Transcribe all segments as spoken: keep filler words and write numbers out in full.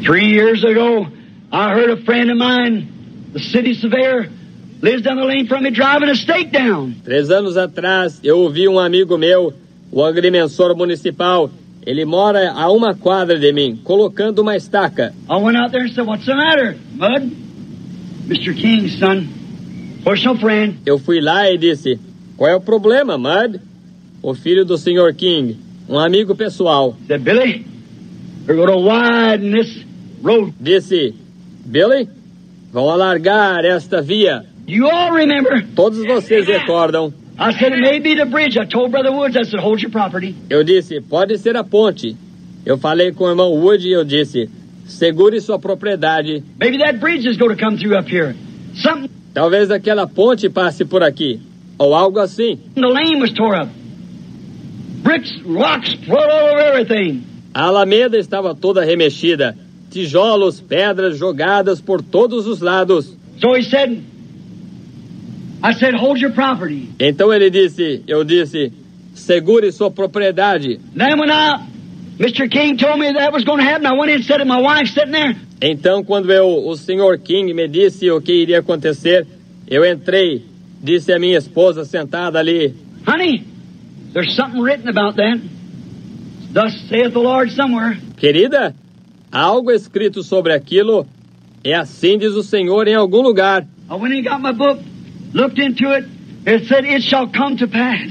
Three years ago, I heard a friend of mine, the city surveyor, lives down the lane from me, driving a stake down. Três anos atrás, eu ouvi um amigo meu, o agrimensor municipal. Ele mora a uma quadra de mim, colocando uma estaca. I went out there and said, "What's the matter, Bud?" Mister King's son, personal friend. Eu fui lá e disse, qual é o problema, Mud? O filho do senhor King, um amigo pessoal. Said, "Billy, we're going to widen this road." Disse, Billy, vão alargar esta via. You all remember? Todos vocês recordam. I said, "It may be the bridge." I told Brother Woods, I said, "Hold your property." Eu disse, pode ser a ponte. Eu falei com o irmão Wood e eu disse, segure sua propriedade. Maybe that bridge is going to come through up here. Something. Talvez aquela ponte passe por aqui. Ou algo assim. The lane was tore up. Bricks, rocks, float all over everything. A alameda estava toda remexida. Tijolos, pedras jogadas por todos os lados. So he said, I said, "Hold your property." Então ele disse, eu disse, segure sua propriedade. Then when I, Mister King told me that was going to happen, I went in and said to my wife sitting there. Então quando eu, o senhor King me disse o que iria acontecer, eu entrei, disse a minha esposa sentada ali. Honey, there's something written about that. Thus saith the Lord somewhere. Querida, há algo escrito sobre aquilo. É assim diz o Senhor em algum lugar. I went and got my book, looked into it. It said, "It shall come to pass."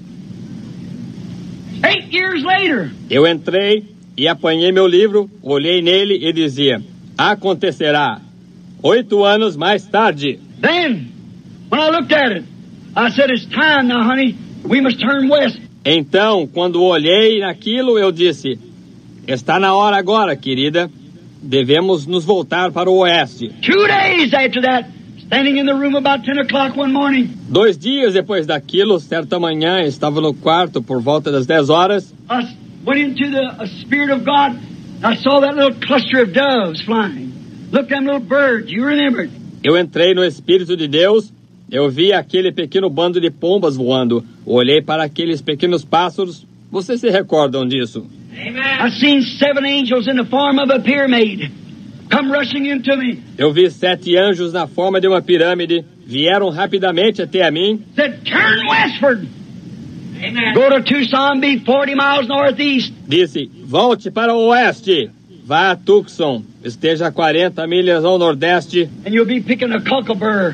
Eight years later. Eu entrei e apanhei meu livro, olhei nele e dizia, acontecerá. Oito anos mais tarde. Then, when I looked at it, I said, "It's time now, honey. We must turn west." Então, quando olhei naquilo, eu disse, está na hora agora, querida. Devemos nos voltar para o oeste. Two days after that, standing in the room about ten o'clock one morning. Dois dias depois daquilo, certa manhã, estava no quarto por volta das dez horas. I went into the uh, Spirit of God. I saw that little cluster of doves flying. Look, them little birds. You remember it. Eu entrei no Espírito de Deus. Eu vi aquele pequeno bando de pombas voando. Olhei para aqueles pequenos pássaros. Vocês se recordam disso? I seen seven angels in the form of a pyramid come rushing into me. Eu vi sete anjos na forma de uma pirâmide. Vieram rapidamente até a mim. Said, "Turn westward. Amen. Go to Tucson, be forty miles northeast." Disse, volte para o oeste. Vá a Tucson. Esteja a quarenta milhas ao nordeste. And you'll be picking a cockleburr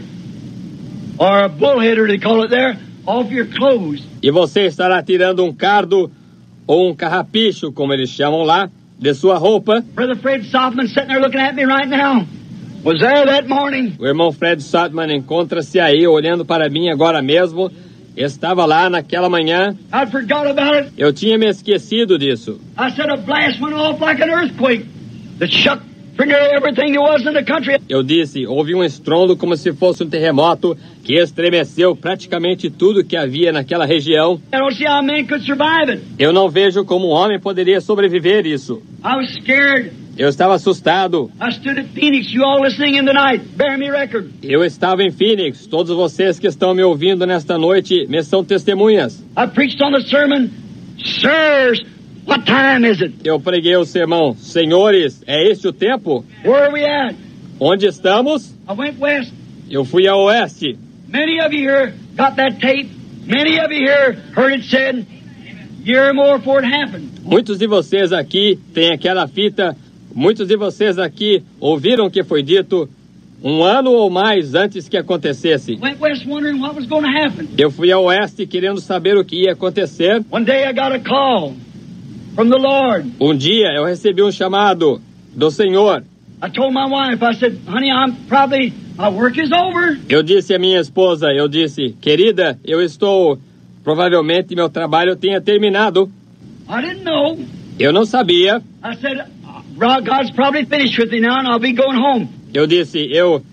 or a bullheader, they call it there, off your clothes. E você estará tirando um cardo ou um carrapicho, como eles chamam lá, de sua roupa. Brother Fred Softman sitting there looking at me right now. Was there that morning. O irmão Fred Softman encontra-se aí, olhando para mim agora mesmo. Estava lá naquela manhã. I forgot about it. Eu tinha me esquecido disso. I said a blast went off like an earthquake that shook everything there was in the country. Eu disse, houve um estrondo como se fosse um terremoto que estremeceu praticamente tudo que havia naquela região. I don't see how man could survive it. Eu não vejo como um homem poderia sobreviver isso. I was scared. Eu estava assustado. I stood at Phoenix, you all listening in the night, bear me record. Eu estava em Phoenix. Todos vocês que estão me ouvindo nesta noite me são testemunhas. I preached on the sermon, "Sirs, what time is it?" Eu preguei o sermão, senhores, é este o tempo? Where are we at? Onde estamos? I went west. Eu fui a oeste. Many of you here got that tape. Many of you here heard it said, year or more before it happened. Muitos de vocês aqui têm aquela fita. Muitos de vocês aqui ouviram o que foi dito um ano ou mais antes que acontecesse. Went west wondering what was going to happen. Eu fui a oeste querendo saber o que ia acontecer. One day I got a call from the Lord. Um dia eu recebi um chamado do Senhor. I told my wife, I said, "Honey, I'm probably, my work is over." Eu disse à minha esposa, eu disse, querida, eu estou, provavelmente meu trabalho tenha terminado. I didn't know. Eu não sabia. I said, "God's probably finished with me now and I'll be going home." Eu disse, eu